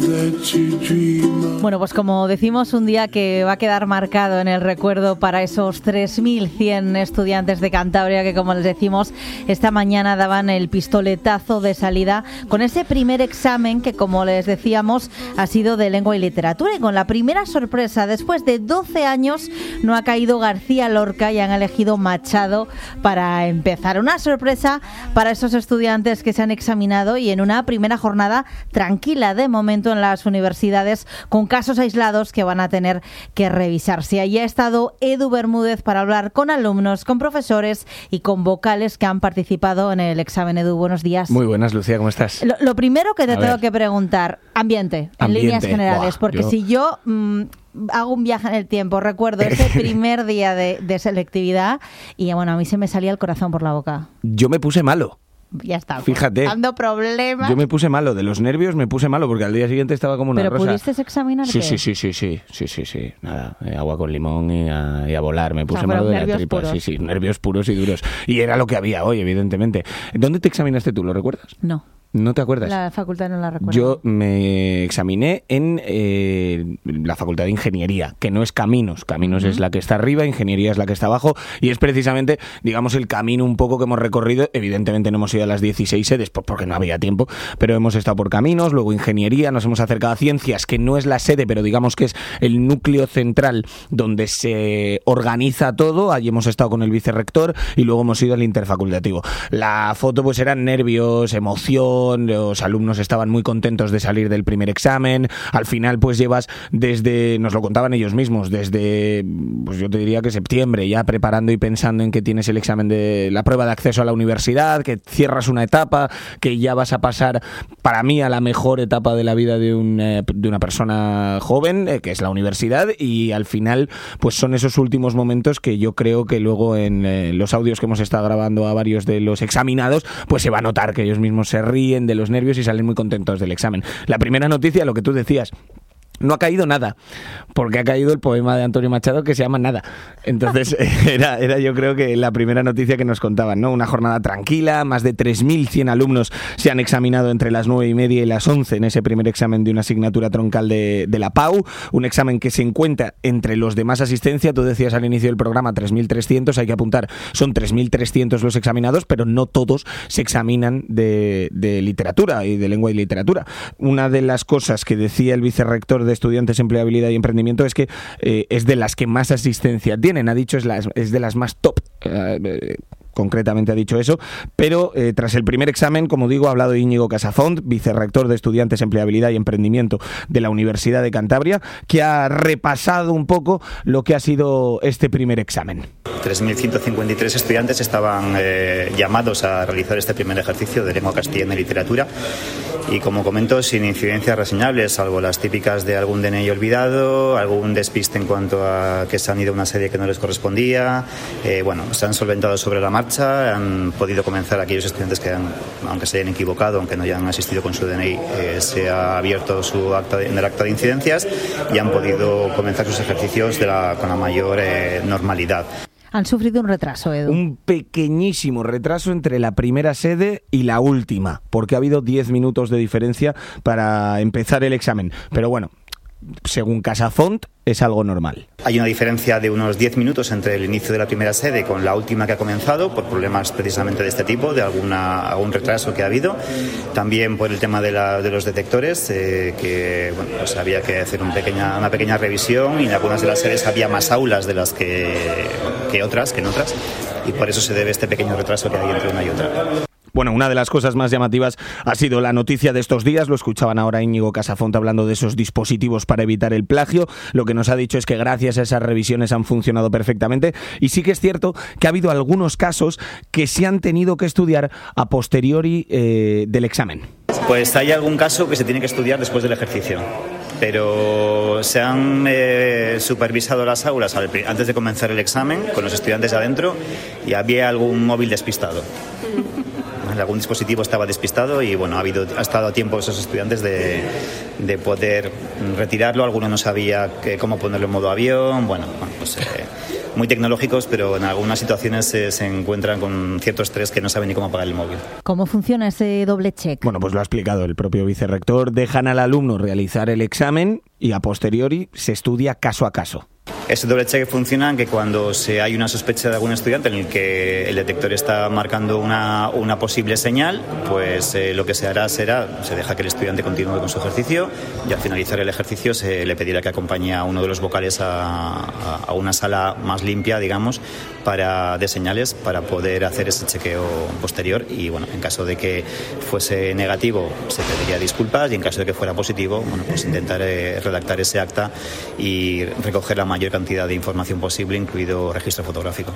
Bueno, pues como decimos, un día que va a quedar marcado en el recuerdo para esos 3.100 estudiantes de Cantabria que, como les decimos, esta mañana daban el pistoletazo de salida con ese primer examen que, como les decíamos, ha sido de lengua y literatura. Y con la primera sorpresa, después de 12 años, no ha caído García Lorca y han elegido Machado para empezar. Una sorpresa para esos estudiantes que se han examinado y en una primera jornada tranquila de momento en las universidades, con casos aislados que van a tener que revisarse. Allí ha estado Edu Bermúdez para hablar con alumnos, con profesores y con vocales que han participado en el examen. Edu, buenos días. Muy buenas, Lucía, ¿cómo estás? Lo primero que te tengo que preguntar, ambiente, en líneas generales, porque si yo hago un viaje en el tiempo, recuerdo ese primer día de selectividad y bueno, a mí se me salía el corazón por la boca. Yo me puse malo. Ya está. Fíjate. Dando problemas. Yo me puse malo, de los nervios me puse malo porque al día siguiente estaba como una rosa. ¿Pero pudiste examinarte? Sí. Nada, agua con limón y a volar. Me puse malo de la tripa. Puros. Sí, nervios puros y duros. Y era lo que había hoy, evidentemente. ¿Dónde te examinaste tú? ¿Lo recuerdas? No. ¿No te acuerdas? La facultad no la recuerdo. Yo me examiné en la Facultad de Ingeniería, que no es Caminos. Caminos es la que está arriba, Ingeniería es la que está abajo, y es precisamente, digamos, el camino un poco que hemos recorrido. Evidentemente no hemos ido a las 16 sedes porque no había tiempo, pero hemos estado por Caminos, luego Ingeniería, nos hemos acercado a Ciencias, que no es la sede, pero digamos que es el núcleo central donde se organiza todo. Allí hemos estado con el vicerrector y luego hemos ido al interfacultativo. La foto pues eran nervios, emoción. Los alumnos estaban muy contentos de salir del primer examen. Al final pues llevas desde, nos lo contaban ellos mismos, desde, pues yo te diría que septiembre, ya preparando y pensando en que tienes el examen de la prueba de acceso a la universidad, que cierras una etapa, que ya vas a pasar, para mí, a la mejor etapa de la vida de una persona joven, que es la universidad, y al final pues son esos últimos momentos que yo creo que luego en los audios que hemos estado grabando a varios de los examinados, pues se va a notar que ellos mismos se ríen de los nervios y salen muy contentos del examen. La primera noticia, lo que tú decías, no ha caído nada, porque ha caído el poema de Antonio Machado que se llama Nada. Entonces era yo creo que la primera noticia que nos contaban, ¿no? Una jornada tranquila, más de 3.100 alumnos se han examinado entre las 9:30 y las 11 en ese primer examen de una asignatura troncal de la PAU, un examen que se encuentra entre los de más asistencia. Tú decías al inicio del programa 3.300, hay que apuntar, son 3.300 los examinados, pero no todos se examinan de literatura y de lengua y literatura. Una de las cosas que decía el vicerrector de Estudiantes, Empleabilidad y Emprendimiento es que es de las que más asistencia tienen. Ha dicho es de las más top. Concretamente ha dicho eso, pero tras el primer examen, como digo, ha hablado Íñigo Casafont, vicerrector de Estudiantes, Empleabilidad y Emprendimiento de la Universidad de Cantabria, que ha repasado un poco lo que ha sido este primer examen. 3.153 estudiantes estaban llamados a realizar este primer ejercicio de lengua castellana y literatura, y como comento, sin incidencias reseñables, salvo las típicas de algún DNI olvidado, algún despiste en cuanto a que se han ido a una sede que no les correspondía. Se han solventado sobre la marcha, han podido comenzar aquellos estudiantes que aunque se hayan equivocado, aunque no hayan asistido con su DNI, se ha abierto su acta en el acta de incidencias y han podido comenzar sus ejercicios con la mayor normalidad. Han sufrido un retraso, Edu. Un pequeñísimo retraso entre la primera sede y la última, porque ha habido 10 minutos de diferencia para empezar el examen. Pero bueno, según Casafont, es algo normal. Hay una diferencia de unos 10 minutos entre el inicio de la primera sede con la última que ha comenzado, por problemas precisamente de este tipo, de algún retraso que ha habido. También por el tema de los detectores, pues había que hacer una pequeña revisión, y en algunas de las sedes había más aulas de las que en otras, y por eso se debe este pequeño retraso que hay entre una y otra. Bueno, una de las cosas más llamativas ha sido la noticia de estos días. Lo escuchaban ahora Íñigo Casafont hablando de esos dispositivos para evitar el plagio. Lo que nos ha dicho es que gracias a esas revisiones han funcionado perfectamente. Y sí que es cierto que ha habido algunos casos que se han tenido que estudiar a posteriori del examen. Pues hay algún caso que se tiene que estudiar después del ejercicio. Pero se han supervisado las aulas antes de comenzar el examen con los estudiantes adentro, y había algún móvil despistado. algún dispositivo estaba despistado y bueno, ha estado a tiempo esos estudiantes de poder retirarlo. Algunos no sabía cómo ponerlo en modo avión, pues muy tecnológicos, pero en algunas situaciones se encuentran con cierto estrés que no saben ni cómo apagar el móvil. ¿Cómo funciona ese doble check? Bueno, pues lo ha explicado el propio vicerrector. Dejan al alumno realizar el examen y a posteriori se estudia caso a caso. Ese doble check funciona que cuando hay una sospecha de algún estudiante en el que el detector está marcando una posible señal, pues lo que se hará será, se deja que el estudiante continúe con su ejercicio y al finalizar el ejercicio se le pedirá que acompañe a uno de los vocales a una sala más limpia, digamos, de señales para poder hacer ese chequeo posterior y bueno, en caso de que fuese negativo se pediría disculpas y en caso de que fuera positivo, bueno, pues intentar redactar ese acta y recoger la mayor cantidad de información posible, incluido registro fotográfico.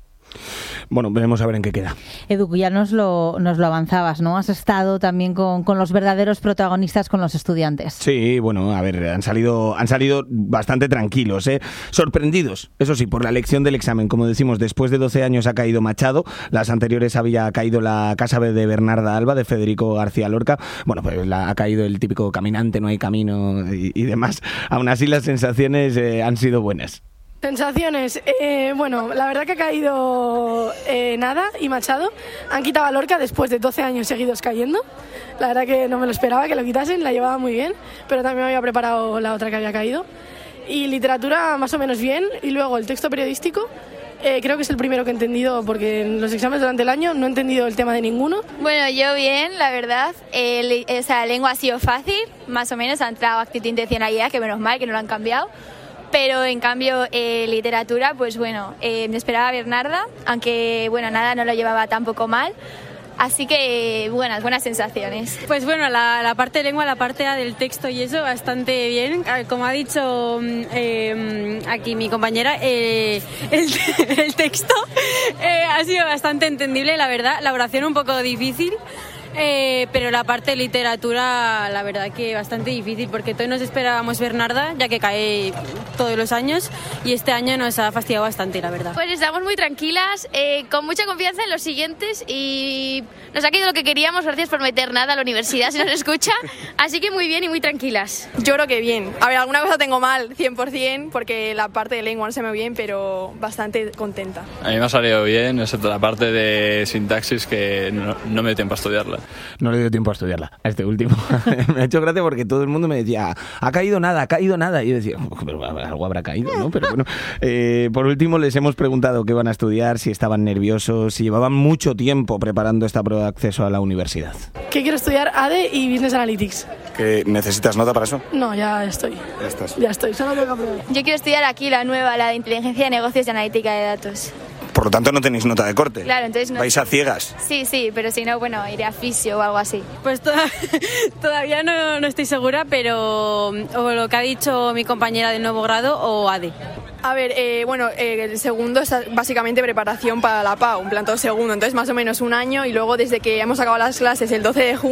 Bueno, veremos a ver en qué queda. Edu, ya nos lo avanzabas, ¿no? Has estado también con los verdaderos protagonistas, con los estudiantes. Sí, bueno, a ver, han salido bastante tranquilos, sorprendidos, eso sí, por la elección del examen. Como decimos, después de 12 años ha caído Machado, las anteriores había caído la Casa B de Bernarda Alba, de Federico García Lorca. Bueno, pues ha caído el típico caminante, no hay camino y demás. Aún así, las sensaciones han sido buenas. Sensaciones, bueno, la verdad que ha caído Nada y Machado. Han quitado a Lorca después de 12 años seguidos cayendo. La verdad que no me lo esperaba que lo quitasen, la llevaba muy bien, pero también me había preparado la otra que había caído. Y literatura más o menos bien, y luego el texto periodístico. Creo que es el primero que he entendido, porque en los exámenes durante el año no he entendido el tema de ninguno. Bueno, yo bien, la verdad. Lengua ha sido fácil, más o menos. Ha entrado actitud e intencionalidad, que menos mal que no lo han cambiado. Pero en cambio literatura, pues bueno, me esperaba Bernarda, aunque bueno, Nada no lo llevaba tampoco mal. Así que buenas sensaciones. Pues bueno, la parte de lengua, la parte del texto y eso, bastante bien. Como ha dicho aquí mi compañera, el texto ha sido bastante entendible, la verdad. La oración un poco difícil. Pero la parte de literatura, la verdad que bastante difícil, porque todos nos esperábamos Bernarda, ya que cae todos los años, y este año nos ha fastidiado bastante, la verdad. Pues estamos muy tranquilas, con mucha confianza en los siguientes, y nos ha caído lo que queríamos. Gracias por meter Nada a la universidad, si nos escucha. Así que muy bien y muy tranquilas. Yo creo que bien. A ver, alguna cosa tengo mal, 100%, porque la parte de lengua no se me ve bien, pero bastante contenta. A mí me ha salido bien, excepto la parte de sintaxis, que no me dio tiempo a estudiarla. No le dio tiempo a estudiarla, a este último. Me ha hecho gracia porque todo el mundo me decía, ha caído Nada. Y yo decía, pero algo habrá caído, ¿no? Pero bueno, por último les hemos preguntado qué van a estudiar, si estaban nerviosos, si llevaban mucho tiempo preparando esta prueba de acceso a la universidad. ¿Qué quiero estudiar? ADE y Business Analytics. ¿Que necesitas nota para eso? No, ya estoy. Ya estás. Ya estoy, solo tengo que aprobar. Yo quiero estudiar aquí la nueva, la de Inteligencia de Negocios y Analítica de Datos. Por lo tanto, no tenéis nota de corte. Claro, entonces no. ¿Vais a ciegas? Sí, pero si no, bueno, iré a fisio o algo así. Pues todavía no estoy segura, pero o lo que ha dicho mi compañera de nuevo grado o ADE. A ver, el segundo es básicamente preparación para la PAU, un plan todo segundo, entonces más o menos un año, y luego desde que hemos acabado las clases el 12 de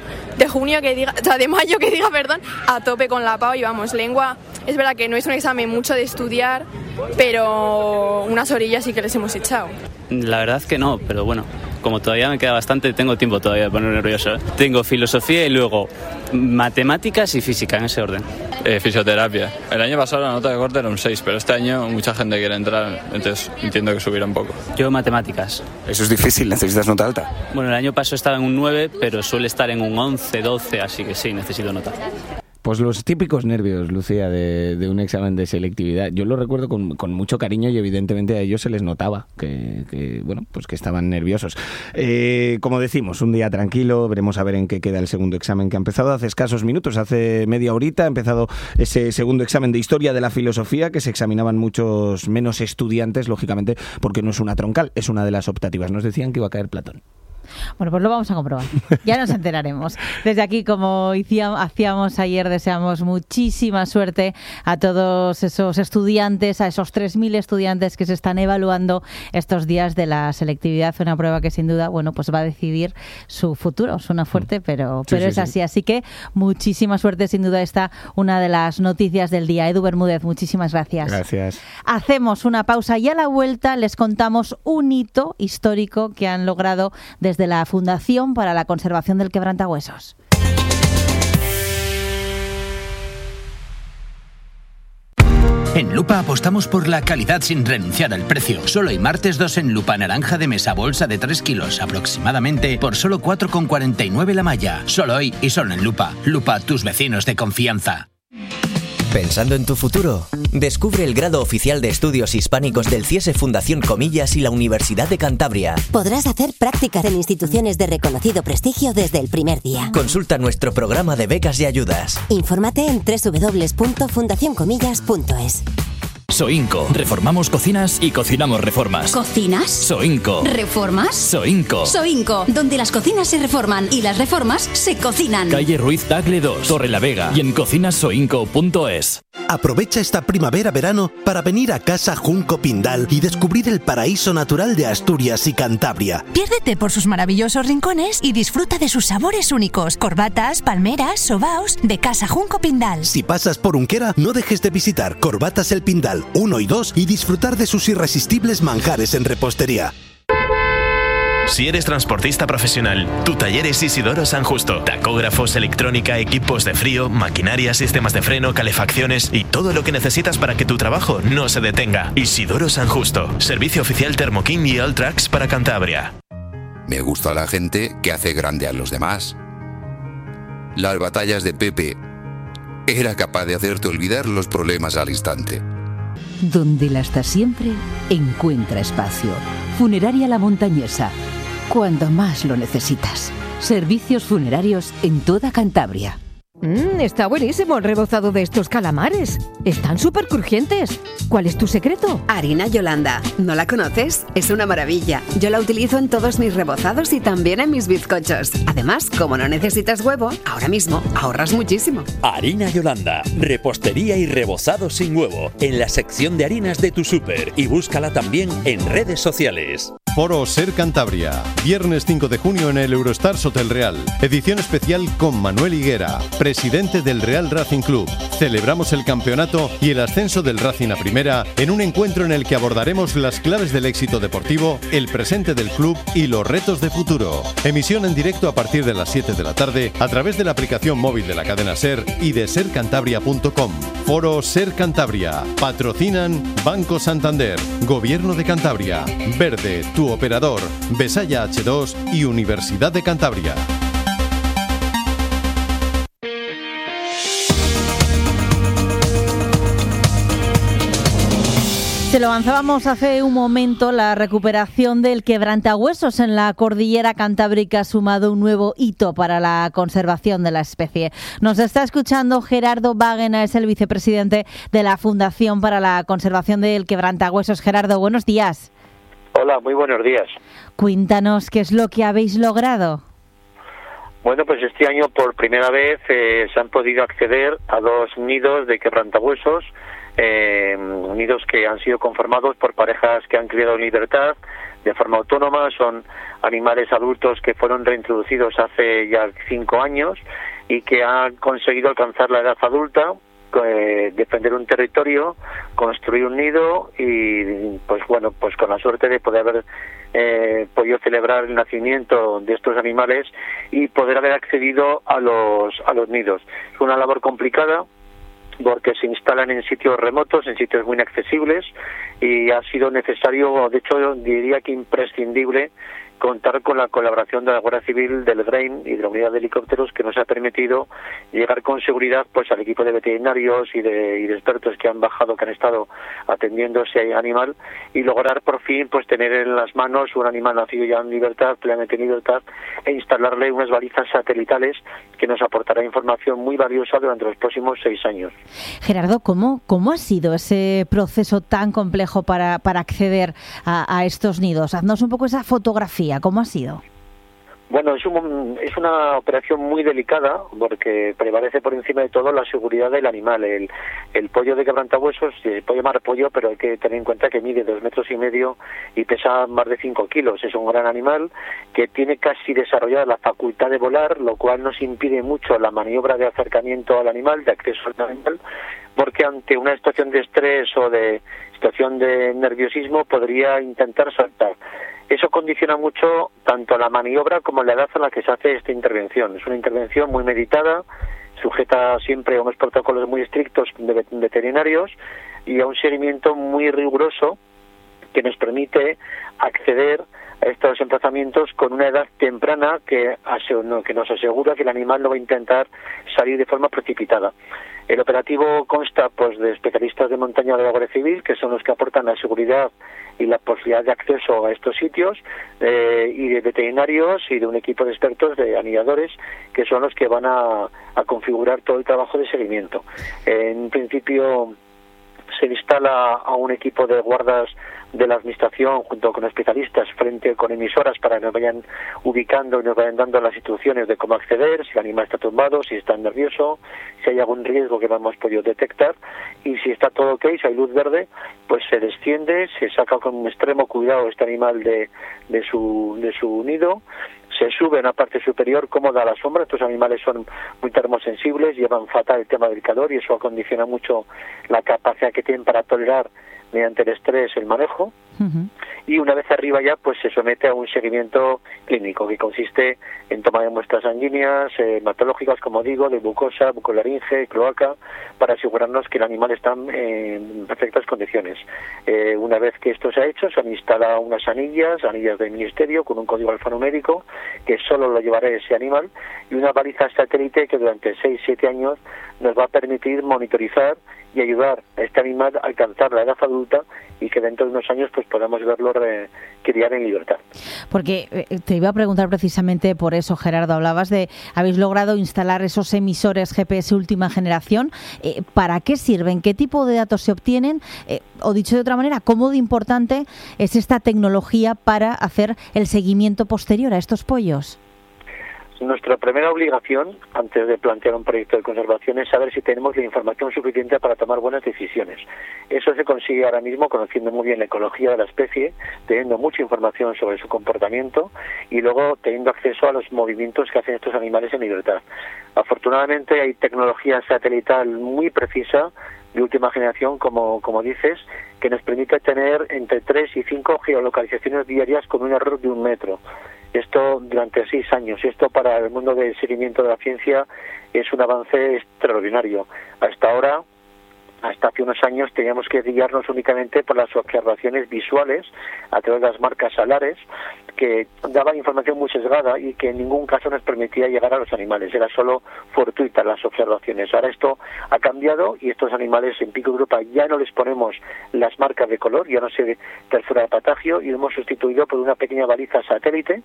mayo, a tope con la PAU. Y vamos, lengua, es verdad que no es un examen mucho de estudiar, pero unas orillas sí que les hemos echado. La verdad que no, pero bueno, como todavía me queda bastante, tengo tiempo todavía de ponerme nervioso. Tengo filosofía y luego matemáticas y física, en ese orden. Fisioterapia. El año pasado la nota de corte era un 6, pero este año mucha gente quiere entrar, entonces entiendo que subirá un poco. Yo matemáticas. Eso es difícil, necesitas nota alta. Bueno, el año pasado estaba en un 9, pero suele estar en un 11, 12, así que sí, necesito nota. Pues los típicos nervios, Lucía, de un examen de selectividad. Yo lo recuerdo con mucho cariño y evidentemente a ellos se les notaba que estaban nerviosos. Como decimos, un día tranquilo, veremos a ver en qué queda el segundo examen que ha empezado hace escasos minutos, hace media horita. Ha empezado ese segundo examen de Historia de la Filosofía, que se examinaban muchos menos estudiantes, lógicamente, porque no es una troncal, es una de las optativas. Nos decían que iba a caer Platón. Bueno, pues lo vamos a comprobar. Ya nos enteraremos. Desde aquí, como hacíamos ayer, deseamos muchísima suerte a todos esos estudiantes, a esos 3.000 estudiantes que se están evaluando estos días de la selectividad. Una prueba que sin duda, pues va a decidir su futuro. Suena fuerte, pero es así. Así que muchísima suerte. Sin duda está una de las noticias del día. Edu Bermúdez, muchísimas gracias. Gracias. Hacemos una pausa y a la vuelta les contamos un hito histórico que han logrado desde desde la Fundación para la Conservación del Quebrantahuesos. En Lupa apostamos por la calidad sin renunciar al precio. Solo hoy martes 2 en Lupa naranja de mesa bolsa de 3 kilos aproximadamente por solo 4,49 la malla. Solo hoy y solo en Lupa. Lupa, tus vecinos de confianza. ¿Pensando en tu futuro? Descubre el grado oficial de estudios hispánicos del CIESE Fundación Comillas y la Universidad de Cantabria. Podrás hacer prácticas en instituciones de reconocido prestigio desde el primer día. Consulta nuestro programa de becas y ayudas. Infórmate en www.fundacioncomillas.es. Soinco. Reformamos cocinas y cocinamos reformas. ¿Cocinas? Soinco. ¿Reformas? Soinco. Soinco, donde las cocinas se reforman y las reformas se cocinan. Calle Ruiz Tagle 2, Torrelavega y en cocinasoinco.es. Aprovecha esta primavera-verano para venir a Casa Junco Pindal y descubrir el paraíso natural de Asturias y Cantabria. Piérdete por sus maravillosos rincones y disfruta de sus sabores únicos. Corbatas, palmeras, sobaos de Casa Junco Pindal. Si pasas por Unquera, no dejes de visitar Corbatas el Pindal 1 y 2 y disfrutar de sus irresistibles manjares en repostería. Si eres transportista profesional, tu taller es Isidoro San Justo. Tacógrafos, electrónica, equipos de frío, maquinaria, sistemas de freno, calefacciones y todo lo que necesitas para que tu trabajo no se detenga. Isidoro San Justo. Servicio oficial Thermoking y Alltrax para Cantabria. Me gusta la gente que hace grande a los demás. Las batallas de Pepe. Era capaz de hacerte olvidar los problemas al instante. Donde la estás siempre, encuentra espacio. Funeraria La Montañesa. Cuando más lo necesitas. Servicios funerarios en toda Cantabria. Está buenísimo el rebozado de estos calamares. Están súper crujientes. ¿Cuál es tu secreto? Harina Yolanda. ¿No la conoces? Es una maravilla. Yo la utilizo en todos mis rebozados y también en mis bizcochos. Además, como no necesitas huevo, ahora mismo ahorras muchísimo. Harina Yolanda. Repostería y rebozado sin huevo. En la sección de harinas de tu súper. Y búscala también en redes sociales. Foro Ser Cantabria. Viernes 5 de junio en el Eurostars Hotel Real. Edición especial con Manuel Higuera, presidente del Real Racing Club. Celebramos el campeonato y el ascenso del Racing a Primera en un encuentro en el que abordaremos las claves del éxito deportivo, el presente del club y los retos de futuro. Emisión en directo a partir de las 7 de la tarde a través de la aplicación móvil de la cadena Ser y de sercantabria.com. Foro Ser Cantabria. Patrocinan Banco Santander, Gobierno de Cantabria, Verde, tu operador, Besaya H2 y Universidad de Cantabria. Se lo avanzábamos hace un momento, la recuperación del quebrantahuesos en la cordillera cantábrica ha sumado un nuevo hito para la conservación de la especie. Nos está escuchando Gerardo Báguena, es el vicepresidente de la Fundación para la Conservación del Quebrantahuesos. Gerardo, buenos días. Hola, muy buenos días. Cuéntanos qué es lo que habéis logrado. Bueno, pues este año por primera vez se han podido acceder a 2 nidos de quebrantahuesos, nidos que han sido conformados por parejas que han criado en libertad de forma autónoma. Son animales adultos que fueron reintroducidos hace ya 5 años y que han conseguido alcanzar la edad adulta, defender un territorio, construir un nido y pues bueno, pues con la suerte de poder haber podido celebrar el nacimiento de estos animales y poder haber accedido a los nidos. Es una labor complicada porque se instalan en sitios remotos, en sitios muy inaccesibles y ha sido necesario, de hecho diría que imprescindible, contar con la colaboración de la Guardia Civil, del GREIN y de la unidad de helicópteros que nos ha permitido llegar con seguridad pues al equipo de veterinarios y de expertos que han bajado, que han estado atendiendo ese animal y lograr por fin pues tener en las manos un animal nacido ya en libertad, plenamente en libertad, e instalarle unas balizas satelitales que nos aportará información muy valiosa durante los próximos 6 años. Gerardo, ¿cómo ha sido ese proceso tan complejo para acceder a estos nidos? Haznos un poco esa fotografía. ¿Cómo ha sido? Bueno, es una operación muy delicada porque prevalece por encima de todo la seguridad del animal. El pollo de quebrantahuesos se puede llamar pollo, pero hay que tener en cuenta que mide 2,5 metros y pesa más de 5 kilos. Es un gran animal que tiene casi desarrollada la facultad de volar, lo cual nos impide mucho la maniobra de acercamiento al animal, de acceso al animal, porque ante una situación de estrés o de situación de nerviosismo podría intentar saltar. Eso condiciona mucho tanto la maniobra como la edad a la que se hace esta intervención. Es una intervención muy meditada, sujeta siempre a unos protocolos muy estrictos de veterinarios y a un seguimiento muy riguroso que nos permite acceder a estos emplazamientos con una edad temprana que nos asegura que el animal no va a intentar salir de forma precipitada. El operativo consta pues de especialistas de montaña de la Guardia Civil, que son los que aportan la seguridad y la posibilidad de acceso a estos sitios, y de veterinarios y de un equipo de expertos de anilladores, que son los que van a configurar todo el trabajo de seguimiento. En principio se instala a un equipo de guardas de la administración junto con especialistas con emisoras para que nos vayan ubicando y nos vayan dando las instrucciones de cómo acceder, si el animal está tumbado, si está nervioso, si hay algún riesgo que no hemos podido detectar, y si está todo ok, si hay luz verde, pues se desciende, se saca con extremo cuidado este animal de su nido, se sube a una parte superior cómoda a la sombra. Estos animales son muy termosensibles, llevan fatal el tema del calor y eso acondiciona mucho la capacidad que tienen para tolerar mediante el estrés el manejo. Y una vez arriba ya pues se somete a un seguimiento clínico que consiste en toma de muestras sanguíneas, hematológicas, como digo, de mucosa, bucolaringe, cloaca, para asegurarnos que el animal está en perfectas condiciones. Una vez que esto se ha hecho, se han instalado unas anillas del ministerio con un código alfanumérico que solo lo llevará ese animal, y una baliza satélite que durante 6-7 años nos va a permitir monitorizar y ayudar a este animal a alcanzar la edad adulta y que dentro de unos años pues podamos verlo criar en libertad. Porque te iba a preguntar precisamente por eso, Gerardo, hablabas de habéis logrado instalar esos emisores GPS última generación. ¿Para qué sirven? ¿Qué tipo de datos se obtienen? O dicho de otra manera, ¿cómo de importante es esta tecnología para hacer el seguimiento posterior a estos pollos? Nuestra primera obligación, antes de plantear un proyecto de conservación, es saber si tenemos la información suficiente para tomar buenas decisiones. Eso se consigue ahora mismo conociendo muy bien la ecología de la especie, teniendo mucha información sobre su comportamiento y luego teniendo acceso a los movimientos que hacen estos animales en libertad. Afortunadamente hay tecnología satelital muy precisa, de última generación, como dices, que nos permite tener entre 3 y 5 geolocalizaciones diarias con un error de 1 metro. Esto durante 6 años. Esto para el mundo del seguimiento de la ciencia es un avance extraordinario. Hasta ahora, hasta hace unos años, teníamos que guiarnos únicamente por las observaciones visuales a través de las marcas salares, que daban información muy sesgada y que en ningún caso nos permitía llegar a los animales. Era solo fortuita las observaciones. Ahora esto ha cambiado y estos animales en Pico de Europa ya no les ponemos las marcas de color, ya no se perfora el patagio, y lo hemos sustituido por una pequeña baliza satélite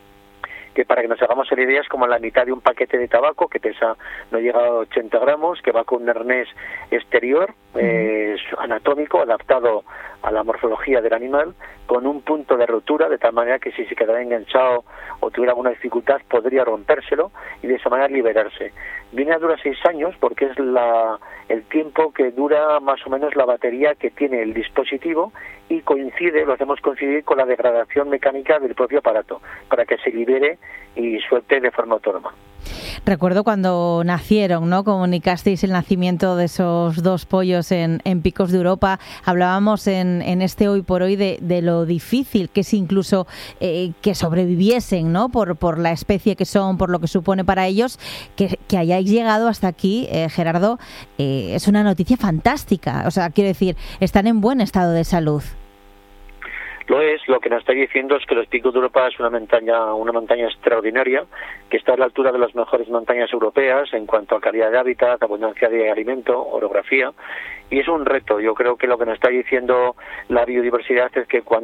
que, para que nos hagamos la idea, es como la mitad de un paquete de tabaco, que pesa, no llega a 80 gramos, que va con un arnés exterior anatómico adaptado a la morfología del animal, con un punto de rotura, de tal manera que si se quedara enganchado o tuviera alguna dificultad podría rompérselo y de esa manera liberarse. Viene a durar 6 años porque es el tiempo que dura más o menos la batería que tiene el dispositivo, y lo hacemos coincidir con la degradación mecánica del propio aparato para que se libere y suelte de forma autónoma. Recuerdo cuando nacieron, ¿no? Comunicasteis el nacimiento de esos 2 pollos en Picos de Europa. Hablábamos en este Hoy por Hoy de lo difícil que es incluso que sobreviviesen, ¿no? Por la especie que son, por lo que supone para ellos. Que hayáis llegado hasta aquí, Gerardo, es una noticia fantástica. O sea, quiero decir, están en buen estado de salud. Lo que nos está diciendo es que los Picos de Europa es una montaña extraordinaria, que está a la altura de las mejores montañas europeas en cuanto a calidad de hábitat, abundancia de alimento, orografía, y es un reto. Yo creo que lo que nos está diciendo la biodiversidad es que cuando